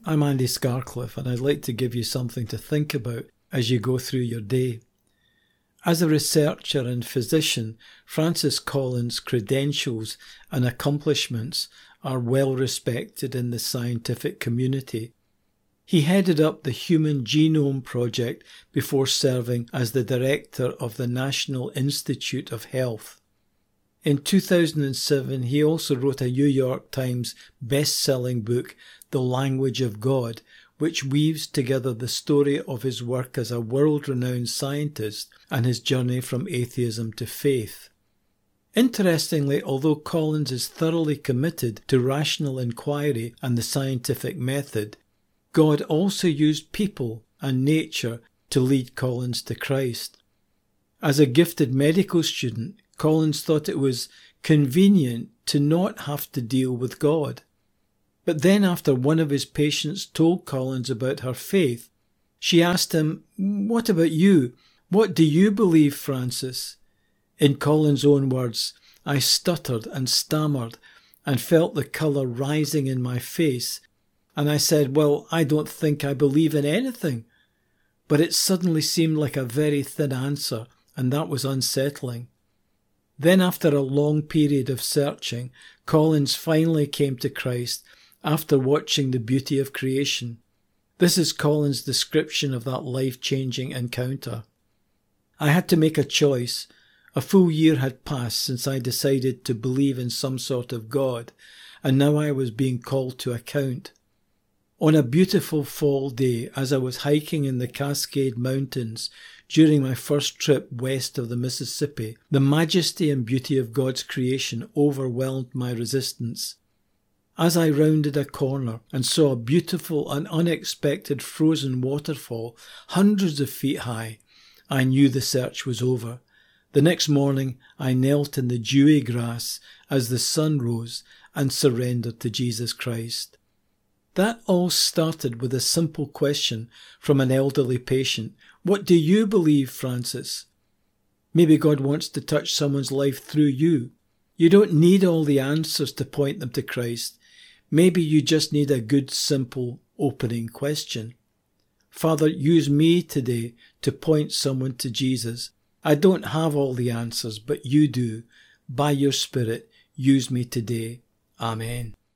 I'm Andy Scarcliffe, and I'd like to give you something to think about as you go through your day. As a researcher and physician, Francis Collins' credentials and accomplishments are well respected in the scientific community. He headed up the Human Genome Project before serving as the director of the National Institute of Health. In 2007, he also wrote a New York Times best-selling book, The Language of God, which weaves together the story of his work as a world-renowned scientist and his journey from atheism to faith. Interestingly, although Collins is thoroughly committed to rational inquiry and the scientific method, God also used people and nature to lead Collins to Christ. As a gifted medical student, Collins thought it was convenient to not have to deal with God. But then after one of his patients told Collins about her faith, she asked him, "What about you? What do you believe, Francis?" In Collins' own words, "I stuttered and stammered and felt the colour rising in my face, and I said, 'Well, I don't think I believe in anything.' But it suddenly seemed like a very thin answer, and that was unsettling." Then after a long period of searching, Collins finally came to Christ after watching the beauty of creation. This is Collins' description of that life-changing encounter. "I had to make a choice. A full year had passed since I decided to believe in some sort of God, and now I was being called to account. On a beautiful fall day, as I was hiking in the Cascade Mountains during my first trip west of the Mississippi, the majesty and beauty of God's creation overwhelmed my resistance. As I rounded a corner and saw a beautiful and unexpected frozen waterfall hundreds of feet high, I knew the search was over. The next morning I knelt in the dewy grass as the sun rose and surrendered to Jesus Christ." That all started with a simple question from an elderly patient. "What do you believe, Francis?" Maybe God wants to touch someone's life through you. You don't need all the answers to point them to Christ. Maybe you just need a good, simple, opening question. "Father, use me today to point someone to Jesus. I don't have all the answers, but you do. By your Spirit, use me today. Amen."